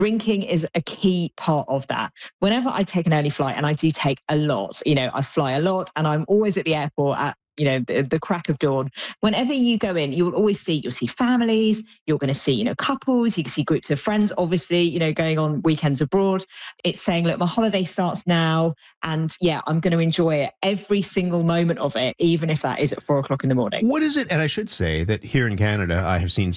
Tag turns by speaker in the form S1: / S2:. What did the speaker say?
S1: Drinking is a key part of that. Whenever I take an early flight, and I do take a lot, I fly a lot and I'm always at the airport at the crack of dawn. Whenever you go in, you'll see families, you're going to see, couples, you can see groups of friends, obviously, going on weekends abroad. It's saying, look, my holiday starts now. And yeah, I'm going to enjoy it, every single moment of it, even if that is at 4 o'clock in the morning.
S2: What is it? And I should say that here in Canada, I have seen